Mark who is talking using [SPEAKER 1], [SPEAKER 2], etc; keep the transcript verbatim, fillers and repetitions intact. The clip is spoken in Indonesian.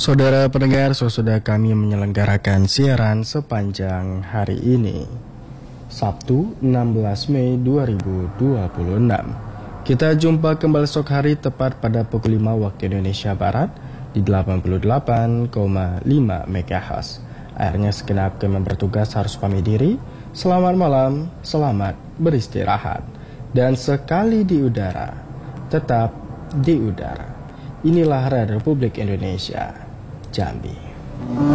[SPEAKER 1] Saudara pendengar, sesudah kami menyelenggarakan siaran sepanjang hari ini, Sabtu enam belas Mei dua ribu dua puluh enam. Kita jumpa kembali esok hari tepat pada pukul lima waktu Indonesia Barat di delapan puluh delapan koma lima megahertz. Akhirnya segenap kami bertugas harus pamit diri. Selamat malam, selamat beristirahat. Dan sekali di udara, tetap di udara. Inilah Radio Republik Indonesia, Jambi.